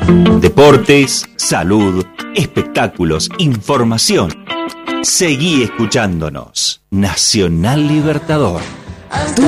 Deportes, salud, espectáculos, información. Seguí escuchándonos. Nacional Libertador. Tu